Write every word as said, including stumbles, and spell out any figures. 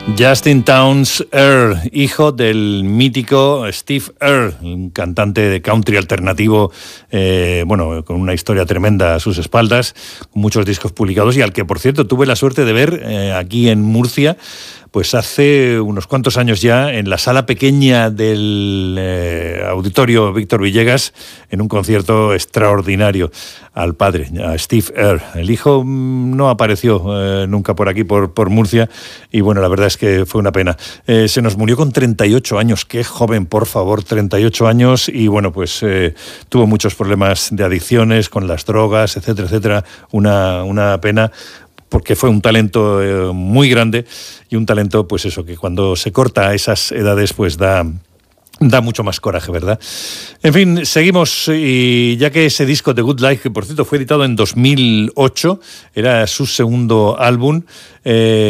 Justin Townes Earle, hijo del mítico Steve Earle, un cantante de country alternativo, eh, bueno, con una historia tremenda a sus espaldas, con muchos discos publicados y al que, por cierto, tuve la suerte de ver eh, aquí en Murcia, pues hace unos cuantos años ya, en la sala pequeña del eh, Auditorio Víctor Villegas, en un concierto extraordinario al padre, a Steve Earle. El hijo no apareció eh, nunca por aquí, por, por Murcia, y bueno, la verdad es que fue una pena. Eh, se nos murió con treinta y ocho años, qué joven, por favor, treinta y ocho años, y bueno, pues eh, tuvo muchos problemas de adicciones con las drogas, etcétera, etcétera, una, una pena, porque fue un talento eh, muy grande y un talento, pues eso, que cuando se corta a esas edades, pues da, da mucho más coraje, ¿verdad? En fin, seguimos, y ya que ese disco The Good Life, que por cierto fue editado en dos mil ocho, era su segundo álbum, eh,